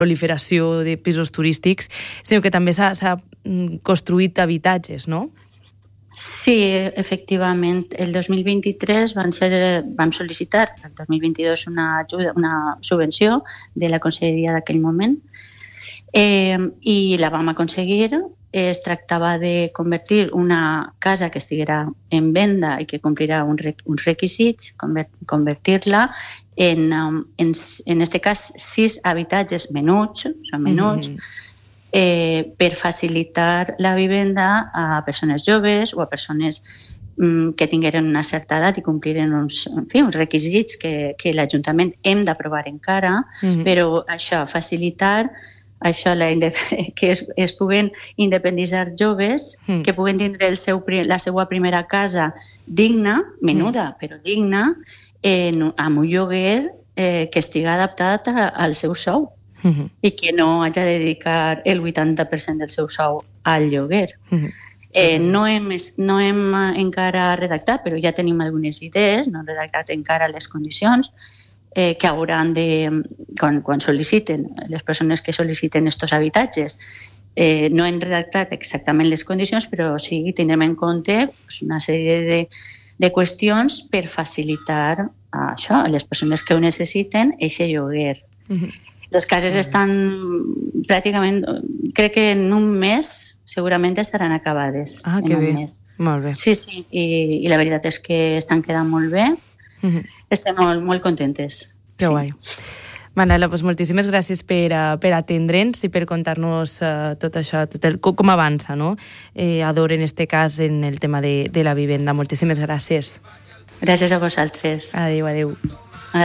proliferació de pisos turístics, sinó que també s'ha construït habitatges, no? Sí, efectivament. El 2023 vam sol·licitar, el 2022, una subvenció de la conselleria d'aquell moment, i la vam aconseguir. Es tractava de convertir una casa que estiguera en venda i que complirà uns requisits, convertir-la en este cas 6 habitatges menuts, per facilitar la vivenda a persones joves o a persones que tingueren una certa edat i compliren uns requisits que l'Ajuntament hem d'aprovar encara, però això, facilitar que es puguen independitzar joves, que puguen tindre la seva primera casa digna, menuda, però digna, amb un lloguer que estigui adaptat al seu sou i que no hagi de dedicar el 80% del seu sou al lloguer. No hem encara redactat, però ja tenim algunes idees, no hem redactat encara les condicions que hauran de, quan sol·liciten, les persones que sol·liciten aquests habitatges. No hem redactat exactament les condicions, però sí tindrem en compte una sèrie de qüestions per facilitar això a les persones que ho necessiten, aquest lloguer. Les cases estan pràcticament, crec que en un mes segurament estaran acabades. Ah, que bé, molt bé. Sí, i la veritat és que estan quedant molt bé. Estem molt contentes. Que guai. Manela, doncs moltíssimes gràcies per atendre'ns i per contar-nos tot això, com avança, no? Ador, en este cas, en el tema de la vivenda. Moltíssimes gràcies. Gràcies a vosaltres. Adéu.